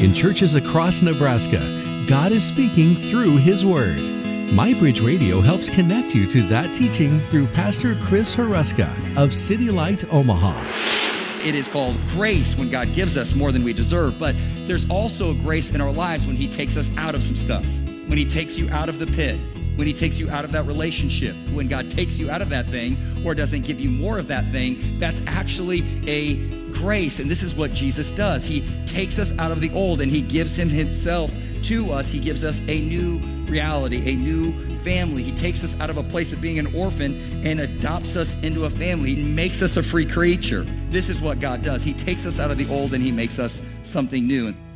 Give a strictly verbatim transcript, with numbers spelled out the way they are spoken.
In churches across Nebraska, God is speaking through His Word. MyBridge Radio helps connect you to that teaching through Pastor Chris Haruska of City Light, Omaha. It is called grace when God gives us more than we deserve, but there's also grace in our lives when He takes us out of some stuff, when He takes you out of the pit, when He takes you out of that relationship, when God takes you out of that thing or doesn't give you more of that thing. That's actually a grace, and this is what Jesus does. He takes us out of the old and He gives Him Himself to us. He gives us a new reality, a new family. He takes us out of a place of being an orphan and adopts us into a family. He makes us a free creature. This is what God does. He takes us out of the old and He makes us something new.